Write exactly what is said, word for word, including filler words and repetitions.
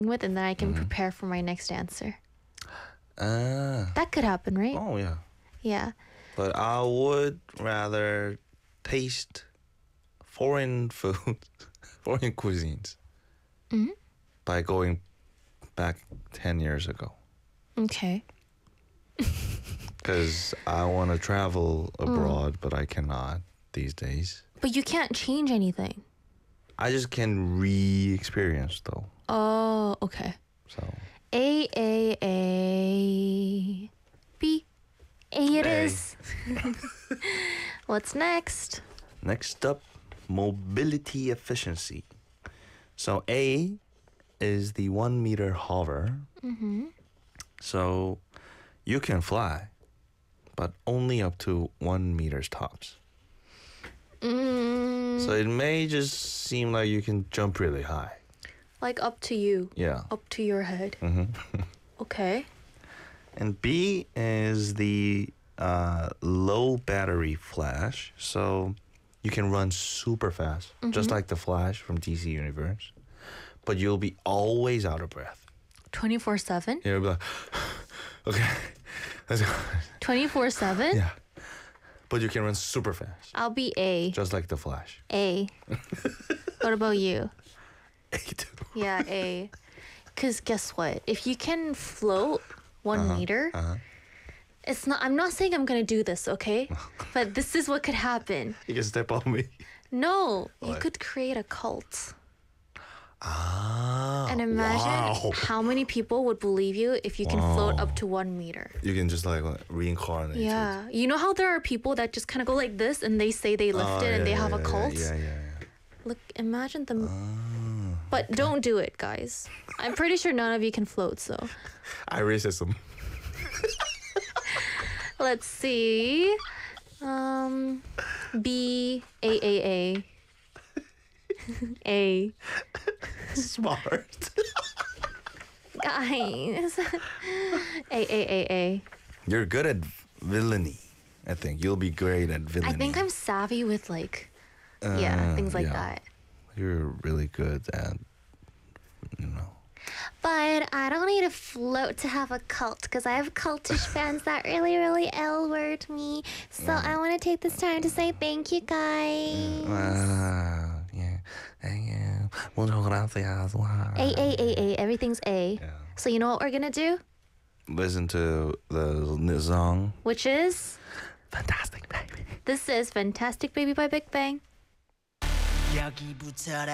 with, and then I can Mhm. prepare for my next answer. Ah. That could happen, right? Oh, yeah. Yeah. But I would rather taste foreign food, foreign cuisines Mhm. by going back ten years ago. Okay. Because I want to travel abroad, but I cannot these days. But you can't change anything. I just can re-experience, though. Oh, okay. So, A, A, A, B. A it A. is. What's next? next up, mobility efficiency. So, A is the one meter hover. Mm-hmm. So, you can fly, but only up to one meter's tops. Mm, So, it may just seem like you can jump really high. like up to you. Yeah. Up to your head. hmm Okay. And B is the uh, low battery flash. So you can run super fast, just Mhm. like the Flash from D C Universe. But you'll be always out of breath. twenty-four seven? You'll be like, okay, let's go. twenty-four seven? Yeah. But you can run super fast, I'll be A. just like the Flash. A. What about you? A too. Yeah, A. Because guess what? If you can float one Uh-huh, meter, Uh-huh. it's not. I'm not saying I'm gonna do this, okay? But this is what could happen. You can step on me. No, you What? could create a cult. Ah. And imagine wow. how many people would believe you if you can float Wow. up to one meter. You can just like reincarnate. Yeah. You know how there are people that just kind of go like this and they say they Oh, lifted and they yeah, have a yeah, cult? Yeah, yeah, yeah. Look, imagine them. Ah. But don't do it, guys. I'm pretty sure none of you can float, so. I racism. Let's see. Um, B, A, A, A. A. Smart. Guys. A, A, A, A. You're good at villainy. I think you'll be great at villainy. I think I'm savvy with like, yeah, Uh, things like yeah. that. You're really good at, you know. But I don't need to float to have a cult because I have cultish fans that really, really L-word me. So I want to take this time to say thank you, guys. Ah, yeah. Thank you. Muchas gracias. Wow. A, A, A, A. Everything's A. Yeah. So you know what we're going to do? Listen to the song. Which is, Fantastic, baby. this is Fantastic Baby by Big Bang. 여기부터라